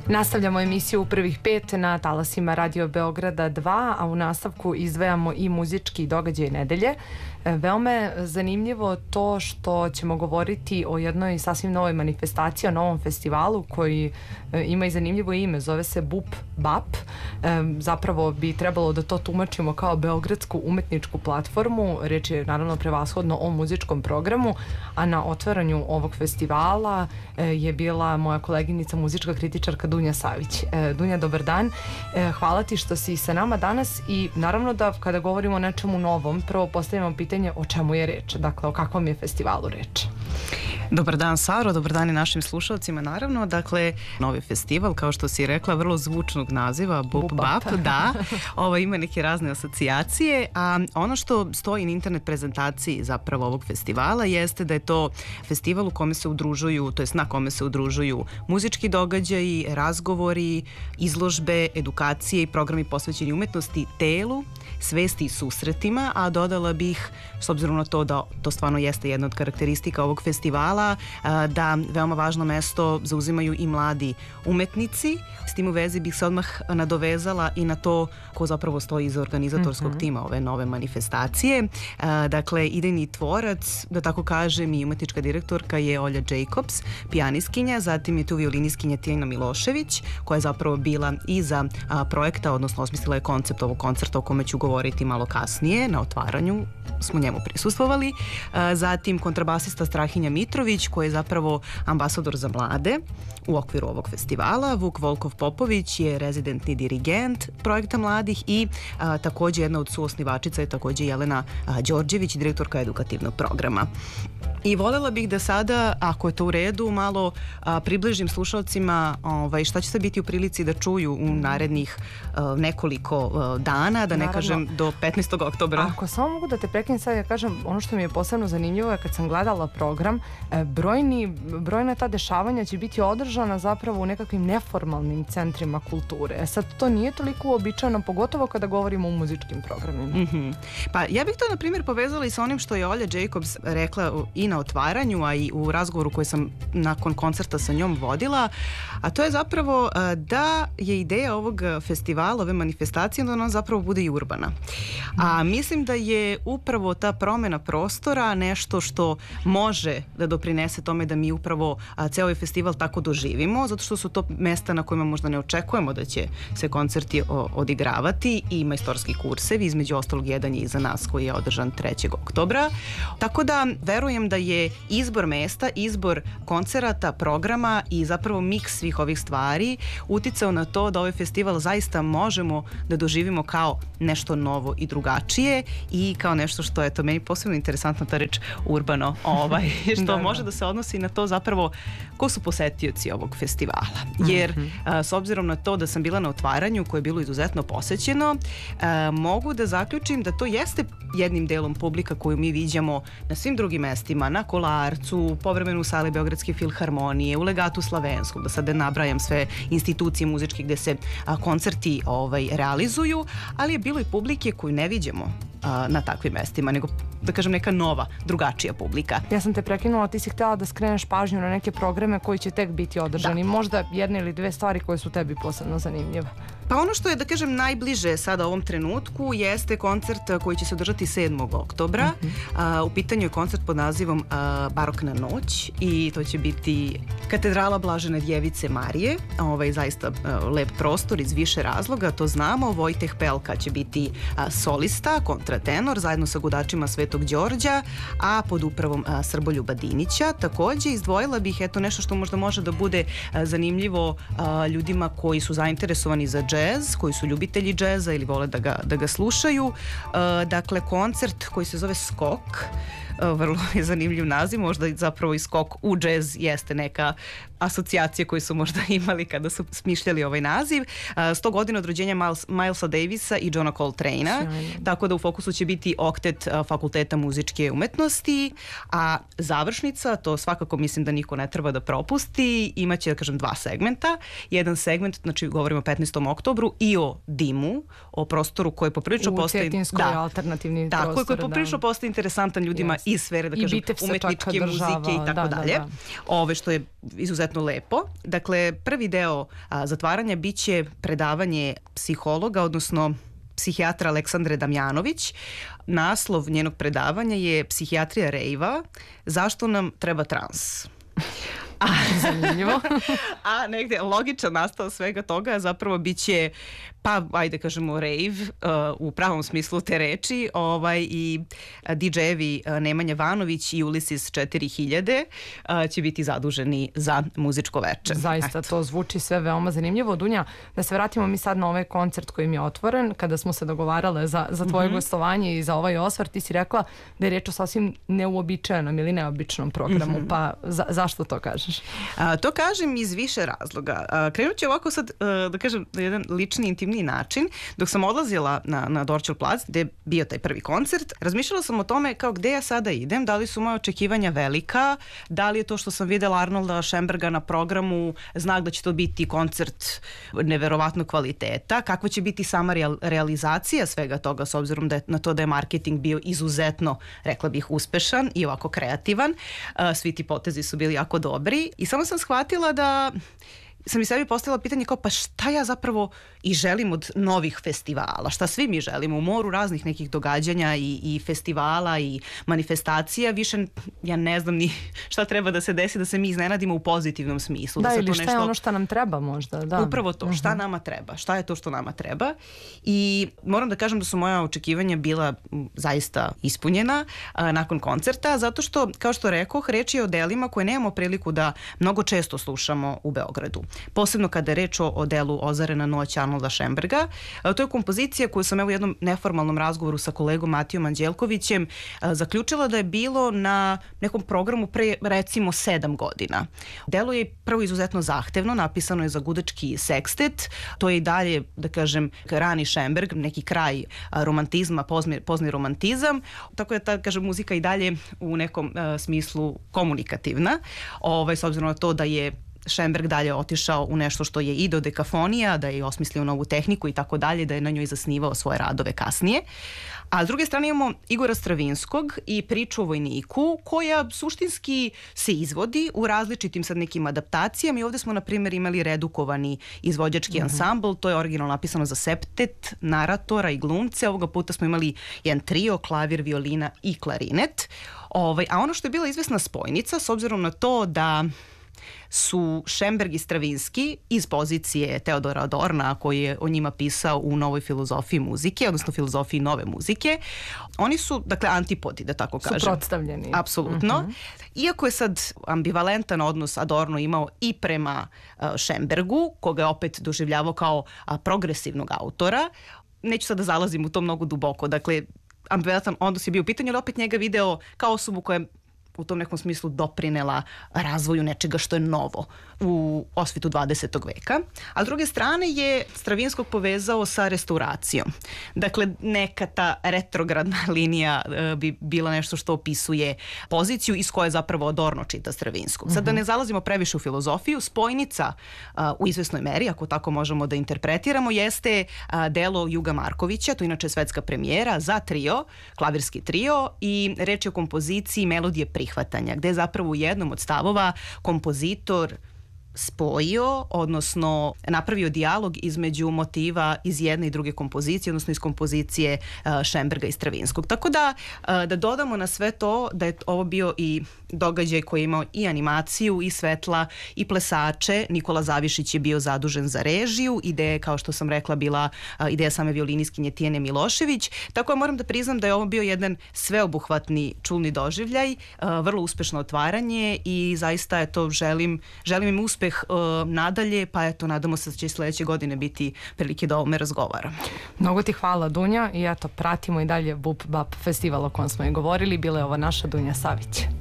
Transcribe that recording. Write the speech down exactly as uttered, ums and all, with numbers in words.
Nastavljamo emisiju u prvih pet na talasima Radio Beograda dva, a u nastavku izdvajamo i muzički događaj nedelje. Veoma je zanimljivo to što ćemo govoriti o jednoj sasvim novoj manifestaciji, o novom festivalu koji ima i zanimljivo ime, zove se Bup Bap. Zapravo bi trebalo da to tumačimo kao beogradsku umetničku platformu. Reč je naravno prevashodno o muzičkom programu, a na otvaranju ovog festivala je bila moja koleginica, muzička kritičarka Dunja Savić. Dunja, dobar dan. Hvala ti što si sa nama danas i naravno da kada govorimo o nečemu novom, prvo postavimo pitanje o čemu je reč, dakle o kakvom je festivalu reč. Dobar dan, Saro, dobar dan i našim slušalcima, naravno. Dakle, novi festival, kao što si rekla, vrlo zvučnog naziva, Bup Bap, da, ovo ima neke razne asocijacije, a ono što stoji na internet prezentaciji zapravo ovog festivala jeste da je to festival u kome se udružuju, to jest na kome se udružuju muzički događaji, razgovori, izložbe, edukacije i programi posvećeni umetnosti, telu, svesti i susretima, a dodala bih, s obzirom na to da to stvarno jeste jedna od karakteristika ovog festivala, da veoma važno mesto zauzimaju i mladi umetnici. S tim u vezi bih se odmah nadovezala i na to ko zapravo stoji iza organizatorskog mm-hmm. tima ove nove manifestacije. Dakle, idejni tvorac, da tako kažem, i umetnička direktorka je Olja Jacobs, pijaniskinja, zatim je tu violiniskinja Tijana Milošević, koja je zapravo bila iza projekta, odnosno osmislila je koncept ovog koncerta o kome ću govoriti malo kasnije, na otvaranju smo njemu prisustvovali. Zatim kontrabasista Strahinja Mitrović, koji je zapravo ambasador za mlade u okviru ovog festivala. Vuk Volkov Popović je rezidentni dirigent projekta mladih i a, takođe jedna od suosnivačica je takođe Jelena a, Đorđević, direktorka edukativnog programa. I voljela bih da sada, ako je to u redu, malo a, približim slušalcima ovaj, šta će se biti u prilici da čuju u narednih a, nekoliko a, dana, da ne Naravno, kažem do petnaestog oktobra. Ako samo mogu da te prekinem sad, ja kažem, ono što mi je posebno zanimljivo je kad sam gledala program, brojni, brojna ta dešavanja će biti održana zapravo u nekakvim neformalnim centrima kulture. E sad, to nije toliko uobičajeno, pogotovo kada govorimo o muzičkim programima. Mm-hmm. Pa ja bih to, na primjer, povezala i sa onim što je Olja Jacobs rekla i na otvaranju, a i u razgovoru koji sam nakon koncerta sa njom vodila, a to je zapravo da je ideja ovog festivala, ove manifestacije, da ona zapravo bude i urbana. A mislim da je upravo ta promena prostora nešto što može da doprinese tome da mi upravo a, ceo ovaj festival tako doživimo, zato što su to mesta na kojima možda ne očekujemo da će se koncerti o, odigravati i majstorski kursevi, između ostalog jedan je iza nas koji je održan trećeg oktobra. Tako da verujem da je izbor mesta, izbor koncerata, programa i zapravo miks svih ovih stvari uticao na to da ovaj festival zaista možemo da doživimo kao nešto novo i drugačije i kao nešto što je to meni posebno interesantna ta reč urbano, ovaj, što da, može da. da se odnosi na to zapravo ko su posetioci ovog festivala. Jer mm-hmm. a, s obzirom na to da sam bila na otvaranju koje je bilo izuzetno posećeno, a, mogu da zaključim da to jeste jednim delom publika koju mi viđamo na svim drugim mestima, na Kolarcu, povremeno u sali Beogradske filharmonije, u Legatu Slavenskom, da sad ne nabrajam sve institucije muzičke gde se a, koncerti ovaj, realizuju, ali je bilo i publike koju ne viđamo a, na takvim mestima, nego da kažem neka nova, drugačija publika. Ja sam te prekinula, ti si htjela da skreneš pažnju na neke programe koji će tek biti održani. Da. Možda jedne ili dve stvari koje su tebi posebno zanimljive. Pa ono što je, da kažem, najbliže sada ovom trenutku jeste koncert koji će se održati sedmog oktobra. Mm-hmm. A, u pitanju je koncert pod nazivom a, Barokna noć i to će biti Katedrala Blažene Djevice Marije. Ovaj, zaista a, lep prostor iz više razloga, to znamo. Vojteh Pelka će biti a, solista, kontratenor, zajedno sa gudačima Svetog Đorđa, a pod upravom a, Srboljuba Dinića. Takođe izdvojila bih eto nešto što možda može da bude a, zanimljivo a, ljudima koji su zainteresovani za džez, koji su ljubitelji džeza ili vole da ga, da ga slušaju. Uh, dakle, koncert koji se zove Skok, uh, vrlo je zanimljiv naziv, možda zapravo i skok u džez jeste neka asocijacije koje su možda imali kada su smišljali ovaj naziv. sto godina od rođenja Miles, Milesa Davisa i Johna Coltrane'a, tako da u fokusu će biti oktet Fakulteta muzičke umetnosti, a završnica, to svakako mislim da niko ne treba da propusti, imaće, da kažem, dva segmenta. Jedan segment, znači govorimo o petnaestom oktobru i o dimu, o prostoru koji poprilično postaje... U Cetinskoj da, alternativni tako, prostor. Tako, koji poprilično da. postaje interesantan ljudima yes. iz sfere, da kažem, umetničke muzike i tako da, dalje. Da, da. Ove što je izuzetno izuzetno lepo. Dakle, prvi deo a, zatvaranja biće predavanje psihologa, odnosno psihijatra Aleksandre Damjanović. Naslov njenog predavanja je Psihijatrija rejva, zašto nam treba trans? A, zanimljivo. A negde logičan nastav svega toga zapravo biće, pa ajde kažemo rave uh, u pravom smislu te reči, ovaj, i di džejevi uh, Nemanja Vanović i Ulysses četiri hiljade uh, će biti zaduženi za muzičko veče. Zaista, eto. To zvuči sve veoma zanimljivo. Dunja, da se vratimo mi sad na ovaj koncert koji mi je otvoren. Kada smo se dogovarale za, za tvoje mm-hmm. gostovanje i za ovaj osvrt, ti si rekla da je reč o sasvim neuobičajenom ili neobičnom programu, mm-hmm. pa za, zašto to kažeš? A, to kažem iz više razloga. A, krenut ću ovako sad, a, da kažem, na jedan lični, intimni način. Dok sam odlazila na, na Dorćol plac, gde je bio taj prvi koncert, razmišljala sam o tome kao gde ja sada idem, da li su moje očekivanja velika, da li je to što sam videla Arnolda Schönberga na programu znak da će to biti koncert neverovatnog kvaliteta, kakva će biti sama real, realizacija svega toga, s obzirom da je, na to da je marketing bio izuzetno, rekla bih, uspešan i ovako kreativan. A, svi ti potezi su bili jako dobri i samo sam shvatila da sam i sebi postavila pitanje kao pa šta ja zapravo i želim od novih festivala, šta svi mi želimo u moru raznih nekih događanja i, i festivala i manifestacija, više ja ne znam ni šta treba da se desi da se mi iznenadimo u pozitivnom smislu. Da, da se ili to šta nešto... je ono šta nam treba možda. Da. Upravo to, šta uh-huh. nama treba, šta je to što nama treba i moram da kažem da su moja očekivanja bila zaista ispunjena a, nakon koncerta, zato što, kao što rekoh, reč je o delima koje nemamo priliku da mnogo često slušamo u Beogradu. Posebno kada je reč o, o delu Ozarena noć Arnolda Schönberga. A, to je kompozicija koju sam evo u jednom neformalnom razgovoru sa kolegom Matijom Anđelkovićem a, zaključila da je bilo na nekom programu pre recimo sedam godina. Delo je prvo izuzetno zahtevno, napisano je za gudački sekstet, to je i dalje, da kažem, rani Schönberg, neki kraj a, romantizma, pozni, pozni romantizam, tako je ta, kažem, muzika i dalje u nekom a, smislu komunikativna, ovaj, s obzirom na to da je Schönberg dalje otišao u nešto što je i do dekafonija, da je osmislio novu tehniku i tako dalje, da je na njoj zasnivao svoje radove kasnije. A s druge strane imamo Igora Stravinskog i priču o vojniku koja suštinski se izvodi u različitim sad nekim adaptacijama i ovde smo na primjer imali redukovani izvođački mm-hmm. ansambl, to je originalno napisano za septet, naratora i glumce, ovoga puta smo imali jedan trio, klavir, violina i klarinet. Ovaj, a ono što je bila izvesna spojnica, s obzirom na to da su Schönberg i Stravinski iz pozicije Teodora Adorna koji je o njima pisao u Novoj filozofiji muzike, odnosno filozofiji nove muzike. Oni su, dakle, antipodi, da tako kažem. Suprotstavljeni. Apsolutno. Mm-hmm. Iako je sad ambivalentan odnos Adorno imao i prema uh, Schönbergu, koga je opet doživljavao kao uh, progresivnog autora, neću sad da zalazim u to mnogo duboko. Dakle, ambivalentan odnos je bio u pitanju, ali opet njega video kao osobu koja je u tom nekom smislu doprinela razvoju nečega što je novo u osvitu dvadesetog veka. A s druge strane je Stravinskog povezao sa restauracijom. Dakle, neka ta retrogradna linija uh, bi bila nešto što opisuje poziciju iz koje zapravo Adorno čita Stravinskog. Sad da ne zalazimo previše u filozofiju, spojnica uh, u izvesnoj meri, ako tako možemo da interpretiramo, jeste uh, delo Juga Markovića, to je inače svetska premijera za trio, klavirski trio, i reč je o kompoziciji Melodije prihvatanja, gde je zapravo u jednom od stavova kompozitor spojio, odnosno napravio dijalog između motiva iz jedne i druge kompozicije, odnosno iz kompozicije uh, Schönberga i Stravinskog. Tako da, uh, da dodamo na sve to da je ovo bio i događaj koji je imao i animaciju, i svetla, i plesače. Nikola Zavišić je bio zadužen za režiju, ideja, kao što sam rekla, bila uh, ideja same violinistkinje Tijene Milošević. Tako da moram da priznam da je ovo bio jedan sveobuhvatni čulni doživljaj, uh, vrlo uspešno otvaranje i zaista je to, želim, želim im uspeh Uh, nadalje, pa eto, nadamo se da će sledeće godine biti prilike da o ovome razgovaramo. Mnogo ti hvala, Dunja, i eto, pratimo i dalje Bup Bap festival o kojem smo i govorili. Bila je ovo naša Dunja Savić.